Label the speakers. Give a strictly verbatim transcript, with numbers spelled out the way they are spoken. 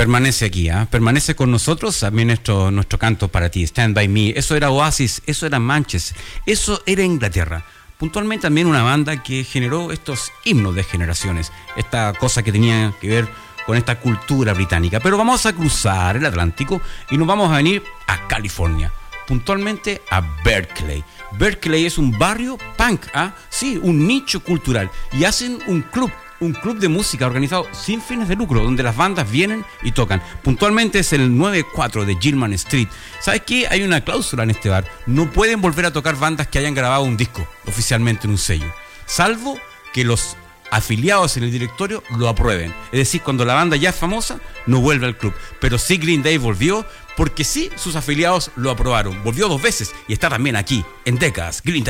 Speaker 1: Permanece aquí, ¿eh? Permanece con nosotros. También nuestro, nuestro canto para ti, Stand By Me. Eso era Oasis, eso era Manchester, eso era Inglaterra. Puntualmente también una banda que generó estos himnos de generaciones, esta cosa que tenía que ver con esta cultura británica. Pero vamos a cruzar el Atlántico y nos vamos a venir a California, puntualmente a Berkeley. Berkeley es un barrio punk, ¿ah? Sí, un nicho cultural, y hacen un club, un club de música organizado sin fines de lucro, donde las bandas vienen y tocan. Puntualmente es el noventa y cuatro de Gilman Street. ¿Sabes qué? Hay una cláusula en este bar. No pueden volver a tocar bandas que hayan grabado un disco oficialmente en un sello, salvo que los afiliados en el directorio lo aprueben. Es decir, cuando la banda ya es famosa, no vuelve al club. Pero sí, Green Day volvió porque sí, sus afiliados lo aprobaron. Volvió dos veces y está también aquí, en Décadas, Green Day.